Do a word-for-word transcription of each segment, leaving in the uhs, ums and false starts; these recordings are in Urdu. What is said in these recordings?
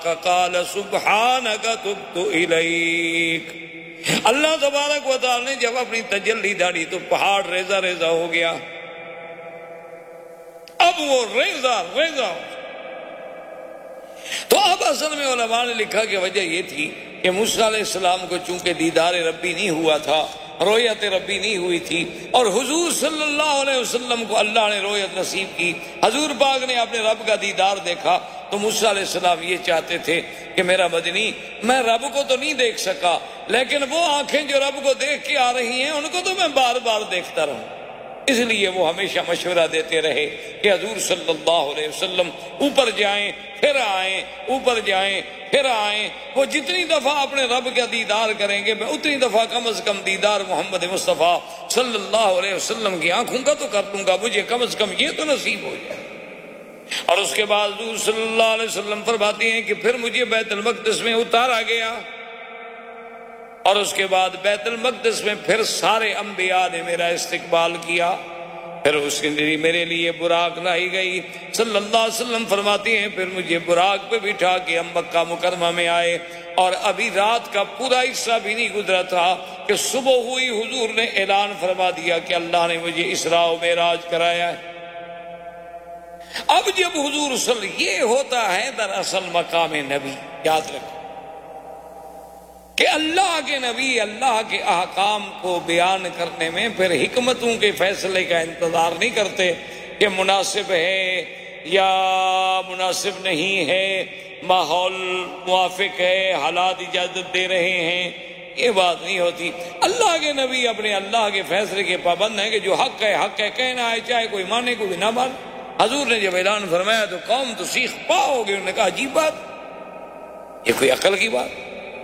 قال سبحانک تبت الیک۔ اللہ تبارک و تعالی نے جب اپنی تجلی ڈالی تو پہاڑ ریزہ ریزہ ہو گیا، اب وہ ریزہ ریزہ۔ تو اب اصل میں علماء نے لکھا کہ وجہ یہ تھی کہ موسیٰ علیہ السلام کو چونکہ دیدار ربی نہیں ہوا تھا، رویت ربی نہیں ہوئی تھی، اور حضور صلی اللہ علیہ وسلم کو اللہ نے رویت نصیب کی، حضور پاک نے اپنے رب کا دیدار دیکھا، تو موسیٰ علیہ السلام یہ چاہتے تھے کہ میرا مدنی، میں رب کو تو نہیں دیکھ سکا لیکن وہ آنکھیں جو رب کو دیکھ کے آ رہی ہیں ان کو تو میں بار بار دیکھتا رہوں۔ اس لیے وہ ہمیشہ مشورہ دیتے رہے کہ حضور صلی اللہ علیہ وسلم اوپر جائیں پھر آئیں، اوپر جائیں پھر آئیں۔ وہ جتنی دفعہ اپنے رب کا دیدار کریں گے میں اتنی دفعہ کم از کم دیدار محمد مصطفیٰ صلی اللہ علیہ وسلم کی آنکھوں کا تو کر لوں گا، مجھے کم از کم یہ تو نصیب ہو جائے۔ اور اس کے بعد حضور صلی اللہ علیہ وسلم فرماتے ہیں کہ پھر مجھے بیت المقدس میں اتارا گیا، اور اس کے بعد بیت المقدس میں پھر سارے انبیاء نے میرا استقبال کیا، پھر اس کے لیے میرے لیے براق لائی گئی۔ صلی اللہ علیہ وسلم فرماتے ہیں پھر مجھے براق پہ بٹھا کے ہم مکہ مکرمہ میں آئے، اور ابھی رات کا پورا حصہ بھی نہیں گزرا تھا کہ صبح ہوئی، حضور نے اعلان فرما دیا کہ اللہ نے مجھے اسراء و معراج کرایا ہے۔ اب جب حضور صلی یہ ہوتا ہے دراصل مقام نبی، یاد رکھو کہ اللہ کے نبی اللہ کے احکام کو بیان کرنے میں پھر حکمتوں کے فیصلے کا انتظار نہیں کرتے کہ مناسب ہے یا مناسب نہیں ہے، ماحول موافق ہے، حالات اجازت دے رہے ہیں، یہ بات نہیں ہوتی۔ اللہ کے نبی اپنے اللہ کے فیصلے کے پابند ہیں کہ جو حق ہے حق ہے، کہنا ہے چاہے کوئی مانے کوئی نہ مانے۔ حضور نے جب اعلان فرمایا تو قوم تو سیخ پاؤ گے، انہوں نے کہا عجیب بات، یہ کوئی عقل کی بات۔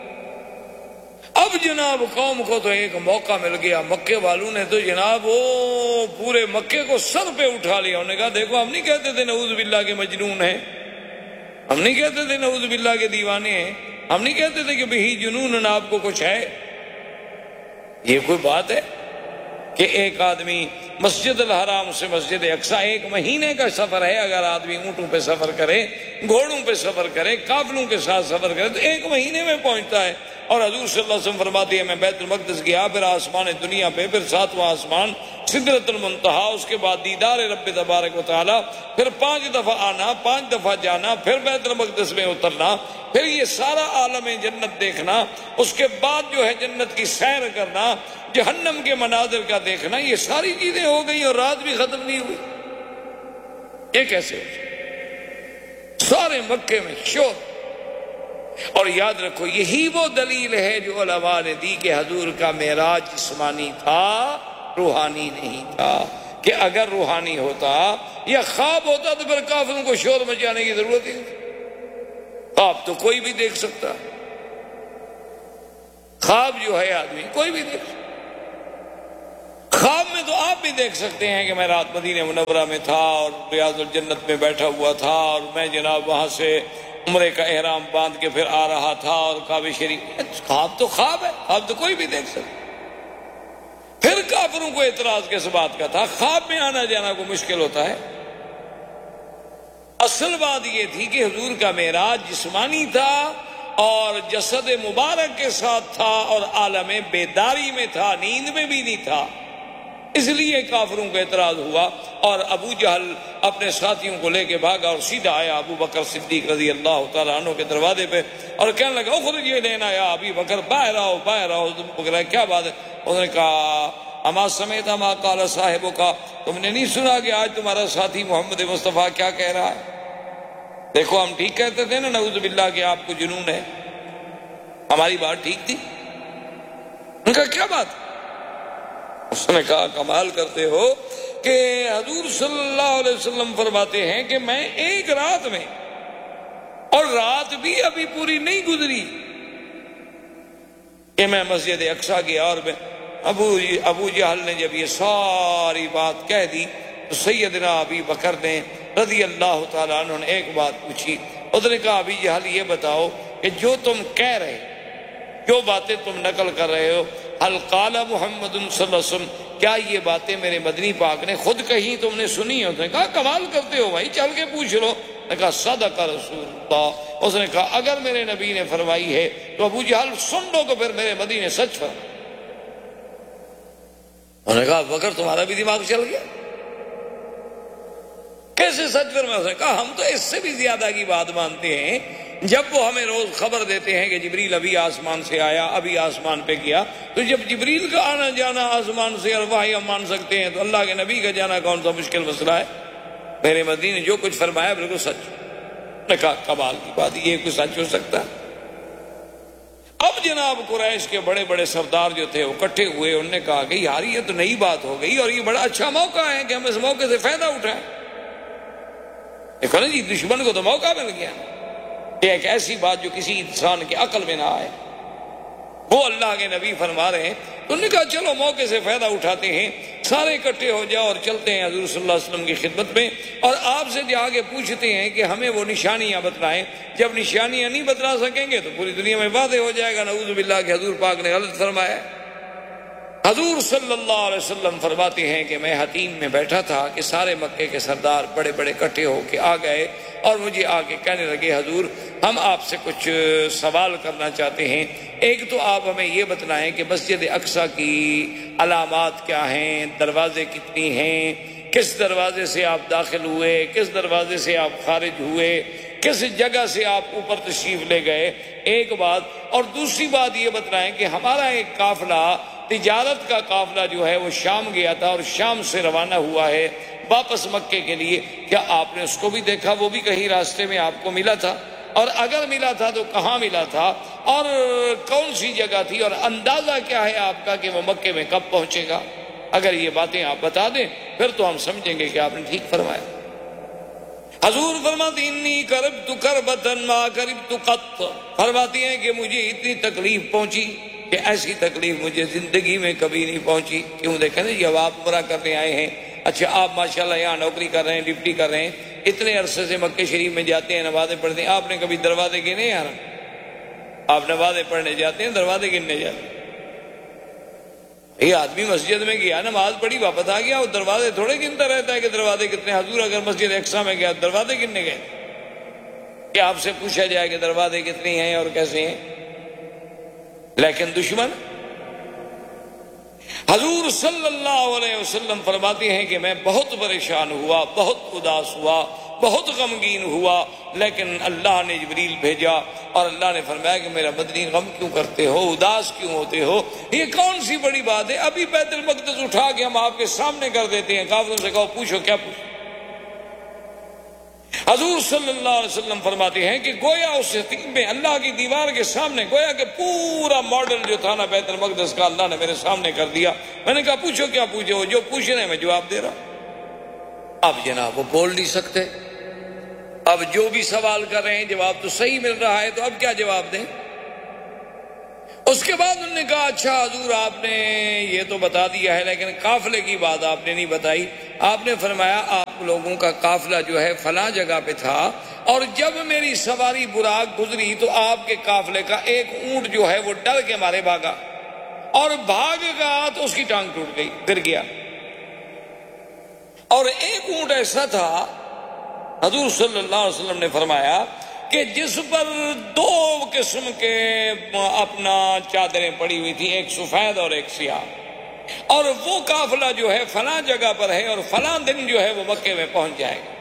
اب جناب قوم کو تو ایک موقع مل گیا، مکے والوں نے تو جناب وہ پورے مکے کو سر پہ اٹھا لیا، انہوں نے کہا دیکھو ہم نہیں کہتے تھے نعوذ باللہ کے مجنون ہیں، ہم نہیں کہتے تھے نعوذ باللہ کے دیوانے ہیں، ہم نہیں کہتے تھے کہ بہی جنون آپ کو کچھ ہے۔ یہ کوئی بات ہے کہ ایک آدمی مسجد الحرام سے مسجد اقصیٰ ایک مہینے کا سفر ہے، اگر آدمی اونٹوں پہ سفر کرے، گھوڑوں پہ سفر کرے، قافلوں کے ساتھ سفر کرے تو ایک مہینے میں پہنچتا ہے۔ اور حضور صلی اللہ علیہ وسلم فرماتے ہیں میں بیت المقدس گیا، پھر آسمان دنیا پہ، پھر ساتواں آسمان سدرۃ المنتہا، اس کے بعد دیدار رب تبارک و تعالی، پھر پانچ دفعہ آنا، پانچ دفعہ جانا، پھر بیت المقدس میں اترنا، پھر یہ سارا عالم جنت دیکھنا، اس کے بعد جو ہے جنت کی سیر کرنا، جہنم کے مناظر کا دیکھنا، یہ ساری چیزیں ہو گئی اور رات بھی ختم نہیں ہوئی۔ یہ کیسے ہو؟ سارے مکے میں شور۔ اور یاد رکھو یہی وہ دلیل ہے جو علماء نے دی کہ حضور کا معراج جسمانی تھا، روحانی نہیں تھا، کہ اگر روحانی ہوتا یا خواب ہوتا تو پھر کافروں کو شور مچانے کی ضرورت ہی نہیں۔ خواب تو کوئی بھی دیکھ سکتا، خواب جو ہے آدمی کوئی بھی دیکھ سکتا۔ خواب میں تو آپ بھی دیکھ سکتے ہیں کہ میں رات مدینہ منورہ میں تھا اور ریاض الجنت میں بیٹھا ہوا تھا، اور میں جناب وہاں سے عمرے کا احرام باندھ کے پھر آ رہا تھا، اور کعبہ شریف۔ خواب تو خواب ہے، خواب تو کوئی بھی دیکھ سکتا۔ پھر کافروں کو اعتراض کس بات کا تھا؟ خواب میں آنا جانا کو مشکل ہوتا ہے۔ اصل بات یہ تھی کہ حضور کا معراج جسمانی تھا اور جسد مبارک کے ساتھ تھا، اور عالم بیداری میں تھا، نیند میں بھی نہیں تھا، اس لیے کافروں کو اعتراض ہوا، اور ابو جہل اپنے ساتھیوں کو لے کے بھاگا اور سیدھا آیا ابو بکر صدیق رضی اللہ تعالیٰ عنہ کے دروازے پہ اور کہنے لگا اخرجوا لینا یا ابی بکر، باہر آؤ باہر آؤ۔ بکرا کیا بات ہے؟ انہوں نے کہا اما سمیت ما قال صاحبوں کا، تم نے نہیں سنا کہ آج تمہارا ساتھی محمد مصطفیٰ کیا کہہ رہا ہے؟ دیکھو ہم ٹھیک کہتے تھے نا نعوذ باللہ کہ آپ کو جنون ہے، ہماری بات ٹھیک تھی؟ ان کا کیا بات؟ اس نے کہا کمال کرتے ہو کہ حضور صلی اللہ علیہ وسلم فرماتے ہیں کہ میں ایک رات میں، اور رات بھی ابھی پوری نہیں گزری، کہ میں مسجد اقصیٰ گیا، اور میں ابو ابو جہل نے جب یہ ساری بات کہہ دی تو سیدنا ابی بکر نے رضی اللہ تعالیٰ عنہ نے ایک بات پوچھی۔ اس نے کہا ابی جہل یہ بتاؤ کہ جو تم کہہ رہے، جو باتیں تم نقل کر رہے ہو، حل قال محمد صلی اللہ علیہ وسلم، کیا یہ باتیں میرے مدنی پاک نے خود کہیں، تم نے سنی ہے؟ اس نے کہا کمال کرتے ہو بھائی، چل کے پوچھ لو۔ نے کہا صدق رسول اللہ. اس نے کہا اگر میرے نبی نے فرمائی ہے تو ابو جہل سن لو تو پھر میرے مدی نے سچ فرمایا. انہوں نے کہا بکر تمہارا بھی دماغ چل گیا, کیسے سچ فرمایا؟ اس نے کہا ہم تو اس سے بھی زیادہ کی بات مانتے ہیں. جب وہ ہمیں روز خبر دیتے ہیں کہ جبریل ابھی آسمان سے آیا, ابھی آسمان پہ گیا, تو جب جبریل کا آنا جانا آسمان سے اور وحی ہم مان سکتے ہیں تو اللہ کے نبی کا جانا کون سا مشکل مسئلہ ہے؟ میرے مدی نے جو کچھ فرمایا بالکل سچ. نے کہا کمال کی بات, یہ کوئی سچ ہو سکتا ہے؟ اب جناب قریش کے بڑے بڑے سردار جو تھے وہ اکٹھے ہوئے. انہوں نے کہا کہ یار یہ تو نئی بات ہو گئی اور یہ بڑا اچھا موقع ہے کہ ہم اس موقع سے فائدہ اٹھائیں. دیکھو نا جی, دشمن کو تو موقع مل گیا. یہ ایک ایسی بات جو کسی انسان کے عقل میں نہ آئے, وہ اللہ کے نبی فرما رہے ہیں. انہوں نے کہا چلو موقع سے فائدہ اٹھاتے ہیں, سارے اکٹھے ہو جاؤ اور چلتے ہیں حضور صلی اللہ علیہ وسلم کی خدمت میں اور آپ سے جا کے پوچھتے ہیں کہ ہمیں وہ نشانیاں بتلائیں. جب نشانیاں نہیں بتلا سکیں گے تو پوری دنیا میں واضح ہو جائے گا نعوذ باللہ کہ حضور پاک نے غلط فرمایا. حضور صلی اللہ علیہ وسلم فرماتے ہیں کہ میں حتیم میں بیٹھا تھا کہ سارے مکے کے سردار بڑے بڑے اکٹھے ہو کے آ گئے اور مجھے آ کے کہنے لگے حضور ہم آپ سے کچھ سوال کرنا چاہتے ہیں. ایک تو آپ ہمیں یہ بتلائیں کہ مسجد اقصی کی علامات کیا ہیں, دروازے کتنی ہیں, کس دروازے سے آپ داخل ہوئے, کس دروازے سے آپ خارج ہوئے, کس جگہ سے آپ اوپر تشریف لے گئے, ایک بات. اور دوسری بات یہ بتلائیں کہ ہمارا ایک قافلہ تجارت کا قافلہ جو ہے وہ شام گیا تھا اور شام سے روانہ ہوا ہے واپس مکے کے لیے, کیا آپ نے اس کو بھی دیکھا؟ وہ بھی کہیں راستے میں آپ کو ملا تھا؟ اور اگر ملا تھا تو کہاں ملا تھا اور کون سی جگہ تھی, اور اندازہ کیا ہے آپ کا کہ وہ مکے میں کب پہنچے گا؟ اگر یہ باتیں آپ بتا دیں پھر تو ہم سمجھیں گے کہ آپ نے ٹھیک فرمایا. حضور فرماتی انی کربت کربتن ما کربت قط, فرماتی ہیں کہ مجھے اتنی تکلیف پہنچی کہ ایسی تکلیف مجھے زندگی میں کبھی نہیں پہنچی. کیوں؟ دیکھیں نا, جب آپ عمرہ کرنے آئے ہیں, اچھا آپ ماشاءاللہ یہاں نوکری کر رہے ہیں, ڈپٹی کر رہے ہیں, اتنے عرصے سے مکے شریف میں جاتے ہیں, نمازیں پڑھتے ہیں, آپ نے کبھی دروازے گنے یار؟ آپ نمازیں پڑھنے جاتے ہیں, دروازے گننے جاتے ہیں. یہ آدمی مسجد میں گیا, نماز پڑھی, واپس آ گیا, وہ دروازے تھوڑے گنتا رہتا ہے کہ دروازے کتنے. حضور اگر مسجد اقصی میں گیا دروازے گننے گئے کہ آپ سے پوچھا جائے کہ دروازے کتنے ہیں اور کیسے ہیں؟ لیکن دشمن. حضور صلی اللہ علیہ وسلم فرماتے ہیں کہ میں بہت پریشان ہوا, بہت اداس ہوا, بہت غمگین ہوا, لیکن اللہ نے جبریل بھیجا اور اللہ نے فرمایا کہ میرا مدنی غم کیوں کرتے ہو, اداس کیوں ہوتے ہو, یہ کون سی بڑی بات ہے؟ ابھی بیت المقدس اٹھا کے ہم آپ کے سامنے کر دیتے ہیں, کافروں سے کہو پوچھو کیا پوچھو. حضور صلی اللہ علیہ وسلم فرماتے ہیں کہ گویا اس یتیم میں اللہ کی دیوار کے سامنے گویا کہ پورا ماڈل جو تھا نا بیت المقدس کا اللہ نے میرے سامنے کر دیا. میں نے کہا پوچھو کیا پوچھو, جو پوچھ رہے ہیں میں جواب دے رہا ہوں. اب جناب وہ بول نہیں سکتے, اب جو بھی سوال کر رہے ہیں جواب تو صحیح مل رہا ہے, تو اب کیا جواب دیں؟ اس کے بعد انہوں نے کہا اچھا حضور آپ نے یہ تو بتا دیا ہے لیکن قافلے کی بات آپ نے نہیں بتائی. آپ نے فرمایا آپ لوگوں کا قافلہ جو ہے فلاں جگہ پہ تھا اور جب میری سواری براق گزری تو آپ کے قافلے کا ایک اونٹ جو ہے وہ ڈر کے مارے بھاگا اور بھاگ گیا تو اس کی ٹانگ ٹوٹ گئی, گر گیا. اور ایک اونٹ ایسا تھا حضور صلی اللہ علیہ وسلم نے فرمایا کہ جس پر دو قسم کے اپنا چادریں پڑی ہوئی تھی, ایک سفید اور ایک سیاہ, اور وہ قافلہ جو ہے فلاں جگہ پر ہے اور فلاں دن جو ہے وہ مکے میں پہنچ جائے گا.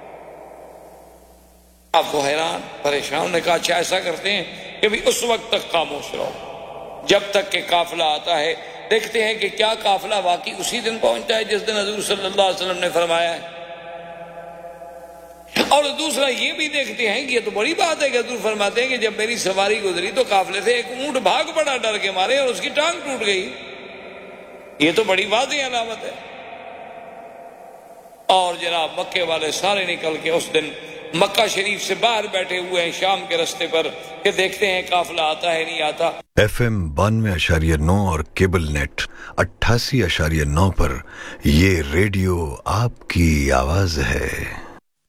اب وہ حیران پریشان نے کہا اچھا ایسا کرتے ہیں کہ بھی اس وقت تک خاموش رہو جب تک کہ قافلہ آتا ہے, دیکھتے ہیں کہ کیا قافلہ واقعی اسی دن پہنچتا ہے جس دن حضور صلی اللہ علیہ وسلم نے فرمایا ہے. اور دوسرا یہ بھی دیکھتے ہیں کہ یہ تو بڑی بات ہے کہ حضور فرماتے ہیں کہ جب میری سواری گزری تو قافلے سے ایک اونٹ بھاگ پڑا ڈر کے مارے اور اس کی ٹانگ ٹوٹ گئی. یہ تو بڑی واضح علامت ہے. اور جناب مکے والے سارے نکل کے اس دن مکہ شریف سے باہر بیٹھے ہوئے ہیں شام کے رستے پر کہ دیکھتے ہیں قافلہ آتا ہے نہیں آتا. ایف ایم بانوے اشاریہ نو اور کیبل نیٹ اٹھاسی اشاریہ نو پر یہ ریڈیو آپ کی آواز ہے.